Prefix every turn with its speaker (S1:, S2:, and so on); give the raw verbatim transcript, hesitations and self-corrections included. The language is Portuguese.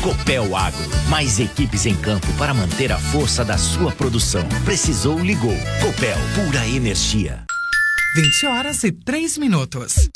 S1: Copel Agro, mais equipes em campo para manter a força da sua produção. Precisou, ligou. Copel, pura energia.
S2: vinte horas e três minutos.